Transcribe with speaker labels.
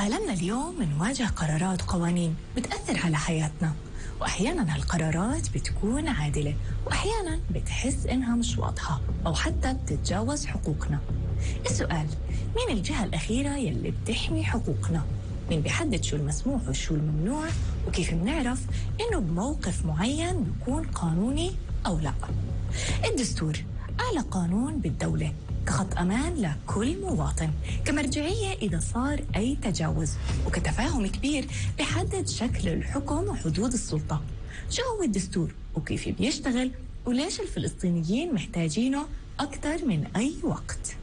Speaker 1: بعالمنا اليوم بنواجه قرارات وقوانين بتأثر على حياتنا، وأحيانا هالقرارات بتكون عادلة وأحيانا بتحس إنها مش واضحة أو حتى بتتجاوز حقوقنا. السؤال: مين الجهة الأخيرة يلي بتحمي حقوقنا؟ مين بيحدد شو المسموح وشو الممنوع؟ وكيف بنعرف إنه بموقف معين بيكون قانوني أو لا؟ الدستور أعلى قانون بالدولة، كخط أمان لكل مواطن، كمرجعية إذا صار أي تجاوز، وكتفاهم كبير بحدد شكل الحكم وحدود السلطة. شو هو الدستور وكيف بيشتغل وليش الفلسطينيين محتاجينه أكثر من أي وقت؟